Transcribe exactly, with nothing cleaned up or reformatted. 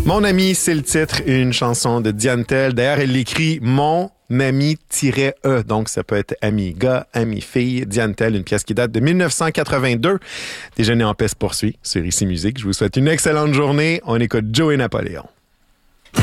Mon ami, c'est le titre, une chanson de Diane Tell. D'ailleurs, elle l'écrit Mon ami-e, donc ça peut être ami gars, ami fille. Diane Tell, une pièce qui date de dix-neuf cent quatre-vingt-deux. Déjeuner en paix se poursuit sur Ici Musique. Je vous souhaite une excellente journée. On écoute Joey Napoléon.